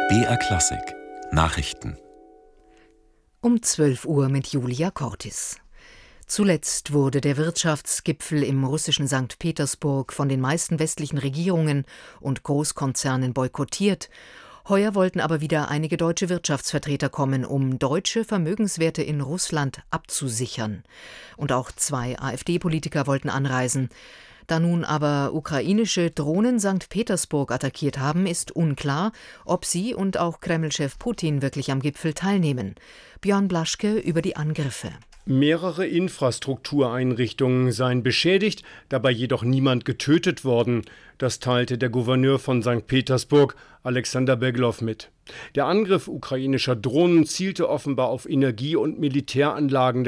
BR Klassik Nachrichten Um 12 Uhr mit Julia Cortis. Zuletzt wurde der Wirtschaftsgipfel im russischen St. Petersburg von den meisten westlichen Regierungen und Großkonzernen boykottiert. Heuer wollten aber wieder einige deutsche Wirtschaftsvertreter kommen, um deutsche Vermögenswerte in Russland abzusichern. Und auch 2 AfD-Politiker wollten anreisen. Da nun aber ukrainische Drohnen St. Petersburg attackiert haben, ist unklar, ob sie und auch Kreml-Chef Putin wirklich am Gipfel teilnehmen. Björn Blaschke über die Angriffe. Mehrere Infrastruktureinrichtungen seien beschädigt, dabei jedoch niemand getötet worden. Das teilte der Gouverneur von St. Petersburg, Alexander Beglow, mit. Der Angriff ukrainischer Drohnen zielte offenbar auf Energie- und Militäranlagen